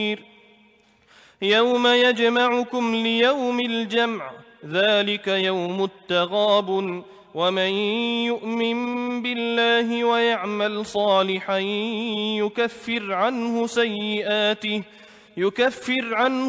يوم يجمعكم ليوم الجمع ذلك يوم التغابن ومن يؤمن بالله ويعمل صالحا يكفر عنه